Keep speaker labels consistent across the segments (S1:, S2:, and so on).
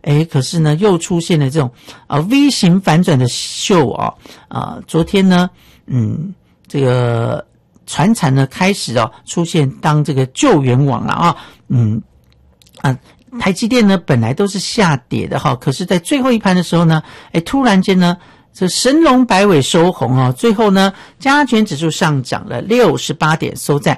S1: 可是呢又出现了这种V 型反转的秀昨天呢这个传产呢开始出现当这个救援网了台积电呢本来都是下跌的可是在最后一盘的时候呢突然间呢这神龙摆尾收红最后呢加权指数上涨了68点，收在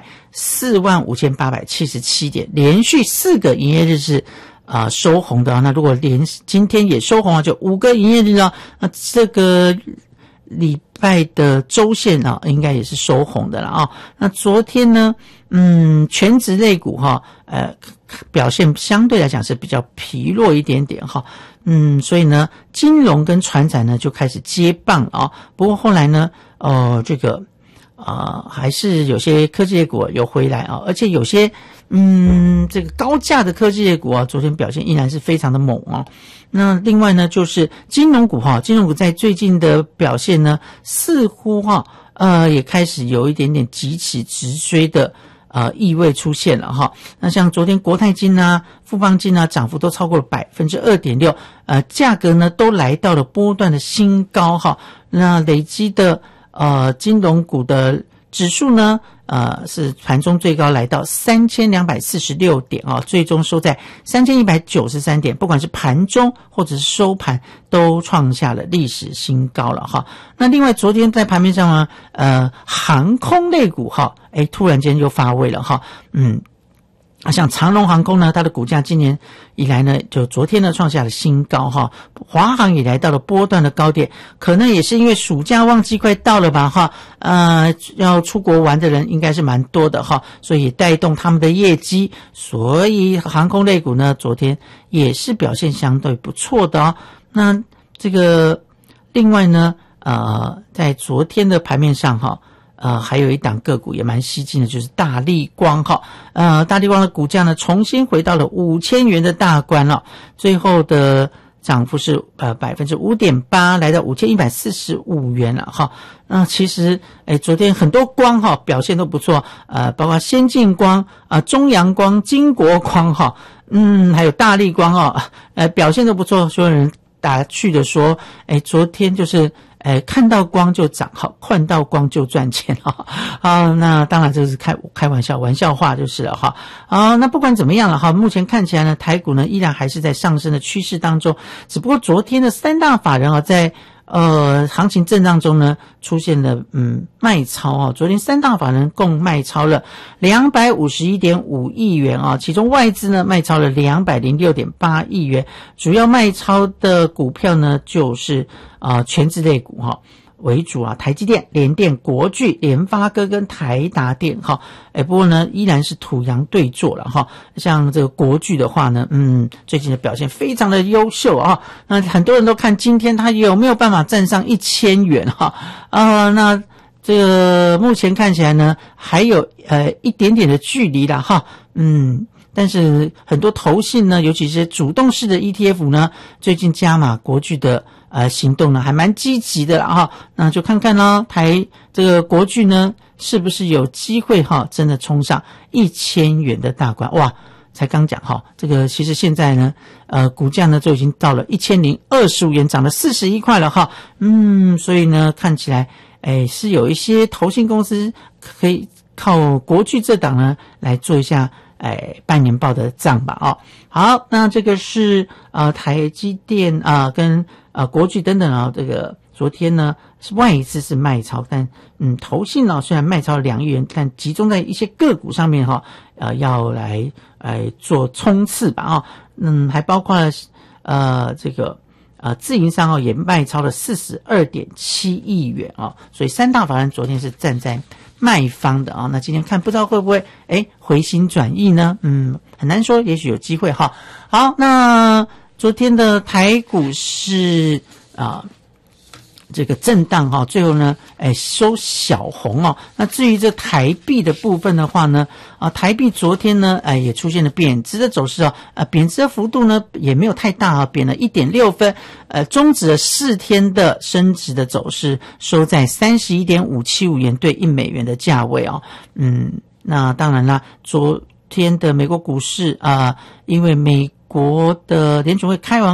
S1: 45877点，连续4个营业日是收红的那如果连今天也收红就5个营业日那这个礼拜的周线应该也是收红的了那昨天呢全职类股表现相对来讲是比较疲弱一点点所以呢金融跟传产呢就开始接棒不过后来呢这个还是有些科技类股有回来而且有些这个高价的科技类股昨天表现依然是非常的猛那另外呢就是金融股金融股在最近的表现呢似乎也开始有一点点急起直追的意味出现了那像昨天国泰金富邦金涨幅都超过了 2.6%价格呢都来到了波段的新高那累积的金融股的指数呢是盘中最高来到3246点最终收在3193点，不管是盘中或者是收盘都创下了历史新高了那另外昨天在盘面上呢航空类股突然间又发威了像长荣航空呢它的股价今年以来呢就昨天呢创下了新高华航也来到了波段的高点，可能也是因为暑假旺季快到了吧要出国玩的人应该是蛮多的所以带动他们的业绩，所以航空类股呢昨天也是表现相对不错的那这个另外呢在昨天的盘面上还有一档个股也蛮吸睛的，就是大立光大立光的股价呢重新回到了5000元的大关最后的涨幅是5.8%，来到5145元了那其实昨天很多光表现都不错包括先进光中阳光、金国光还有大立光表现都不错，所有人打趣的说昨天就是看到光就涨看到光就赚钱那当然这是开玩笑，玩笑话就是了那不管怎么样了目前看起来呢台股呢依然还是在上升的趋势当中，只不过昨天的三大法人在行情震荡中呢出现了卖超昨天三大法人共卖超了 251.5 亿元其中外资呢卖超了 206.8 亿元，主要卖超的股票呢就是全职类股为主台积电、联电、国巨、联发科跟台达电不过呢依然是土洋对坐了像这个国巨的话呢最近的表现非常的优秀那很多人都看今天它有没有办法站上1000元那这个目前看起来呢还有一点点的距离啦但是很多投信呢尤其是主动式的 ETF 呢最近加码国巨的行动呢还蛮积极的啦那就看看这个国巨呢是不是有机会真的冲上1000元的大关哇，才刚讲这个其实现在呢股价呢就已经到了1025元，涨了41块了所以呢看起来是有一些投信公司可以靠国巨这档呢来做一下半年报的账吧好，那这个是台积电跟国巨等等这个昨天呢外资是卖超，但投信虽然卖超2亿元，但集中在一些个股上面要来做冲刺吧还包括了这个自营商也卖超了 42.7 亿元所以三大法人昨天是站在卖方的那今天看不知道会不会回心转意呢很难说，也许有机会好，那昨天的台股是这个震荡最后呢收小红那至于这台币的部分的话呢台币昨天呢也出现了贬值的走势贬值的幅度呢也没有太大贬了 1.6 分终止了4天的升值的走势，收在 31.575 元兑1美元的价位那当然啦，昨天的美国股市因为美国的联准会开完